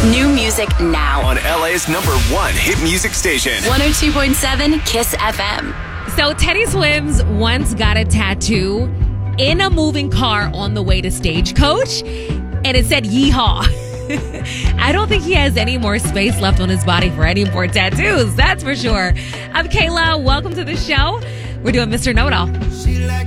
New music now. On LA's #1 hit music station. 102.7 Kiss FM. So Teddy Swims once got a tattoo in a moving car on the way to Stagecoach, and it said yeehaw. I don't think he has any more space left on his body for any more tattoos, that's for sure. I'm Kayla. Welcome to the show. We're doing Mr. Know-It-All.